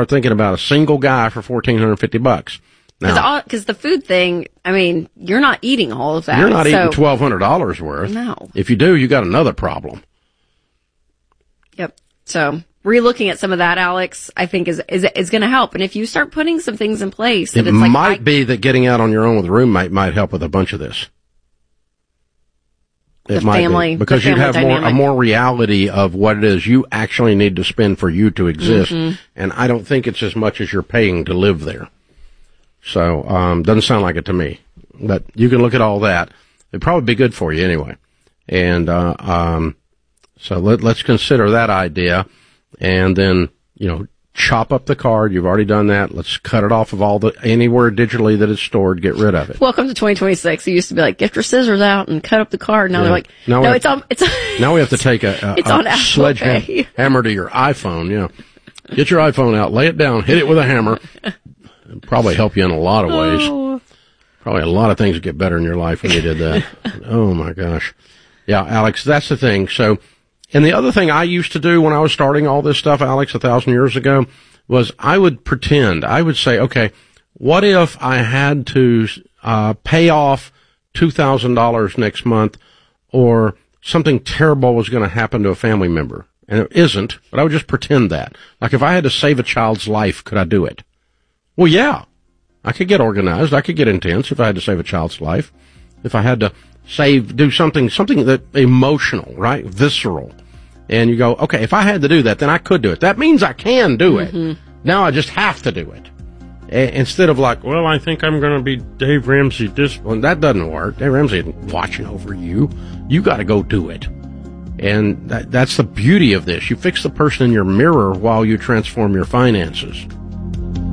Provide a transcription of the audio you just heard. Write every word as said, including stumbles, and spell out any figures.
start thinking about a single guy for fourteen hundred fifty bucks. Now, because the food thing, I mean, you're not eating all of that. You're not so, eating twelve hundred dollars worth. No. If you do, you got another problem. Yep. So relooking at some of that, Alex, I think is is is going to help. And if you start putting some things in place, that it it's like, might I, be that getting out on your own with a roommate might help with a bunch of this. It the might family, be, because the you'd have family more a dynamic. more reality of what it is you actually need to spend for you to exist. Mm-hmm. And I don't think it's as much as you're paying to live there. So, um, doesn't sound like it to me. But you can look at all that. It'd probably be good for you anyway. And, uh, um, so let, let's consider that idea. And then, you know, chop up the card. You've already done that. Let's cut it off of all the, anywhere digitally that it's stored. Get rid of it. Welcome to twenty twenty-six. It used to be like, get your scissors out and cut up the card. Now Yeah. they're like, Now no, we it's have- on, it's Now we have to take a, a, It's a on Apple Pay. sledgehammer to your iPhone. You know, get your iPhone out, lay it down, hit it with a hammer. It'd probably help you in a lot of ways. Oh. Probably a lot of things would get better in your life when you did that. Oh my gosh. Yeah, Alex, that's the thing. So, and the other thing I used to do when I was starting all this stuff, Alex, a thousand years ago, was I would pretend, I would say, okay, what if I had to, uh, pay off two thousand dollars next month, or something terrible was going to happen to a family member? And it isn't, but I would just pretend that. Like if I had to save a child's life, could I do it? Well, yeah. I could get organized. I could get intense if I had to save a child's life. If I had to save, do something, something that emotional, right? Visceral. And you go, okay, if I had to do that, then I could do it. That means I can do it. Mm-hmm. Now I just have to do it. A- instead of like, well, I think I'm going to be Dave Ramsey disciplined. That doesn't work. Dave Ramsey isn't watching over you. You got to go do it. And that, that's the beauty of this. You fix the person in your mirror while you transform your finances.